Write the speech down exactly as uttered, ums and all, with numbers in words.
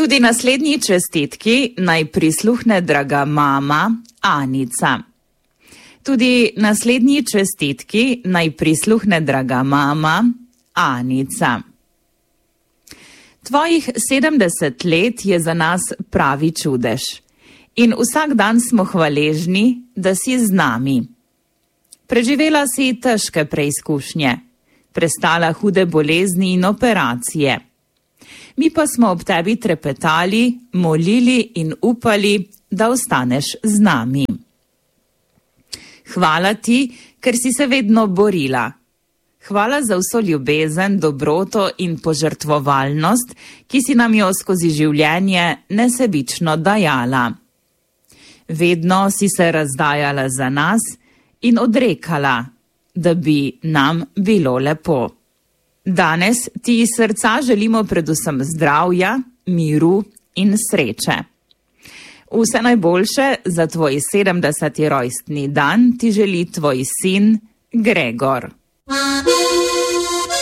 Tudi naslednji čestitki naj prisluhne draga mama Anica. Tudi naslednji čestitki naj prisluhne draga mama Anica. Tvojih sedemdeset let je za nas pravi čudež in vsak dan smo hvaležni, da si z nami. Preživela si težke preizkušnje, prestala hude bolezni in operacije. Mi pa smo ob tebi trepetali, molili in upali, da ostaneš z nami. Hvala ti, ker si se vedno borila. Hvala za vso ljubezen, dobroto in požrtvovalnost, ki si nam jo skozi življenje nesebično dajala. Vedno si se razdajala za nas in odrekala, da bi nam bilo lepo. Danes ti iz srca želimo predvsem zdravja, miru in sreče. Vse najboljše za tvoj sedemdeseti rojstni dan ti želi tvoj sin Gregor.